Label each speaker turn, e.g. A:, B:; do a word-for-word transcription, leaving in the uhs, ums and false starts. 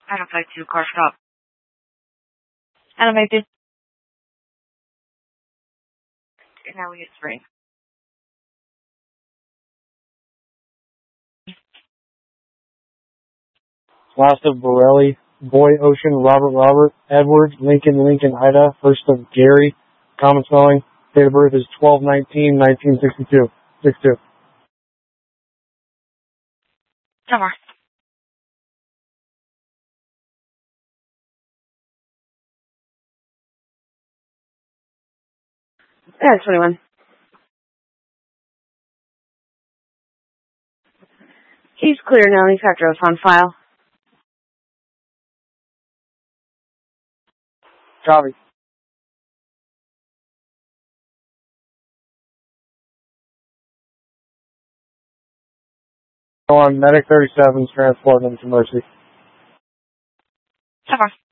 A: Item five two, car stop. Item five two. And now we get spring.
B: Last of Borelli, Boy, Ocean, Robert, Robert, Edward, Lincoln, Lincoln, Ida. First of Gary, common spelling. Date of birth is twelve nineteen nineteen sixty-two. sixty-two.
A: Summer. Yeah, twenty-one. He's clear now. He's got drugs on file.
B: Copy. On Medic thirty-seven's transporting him to Mercy.
A: Summer.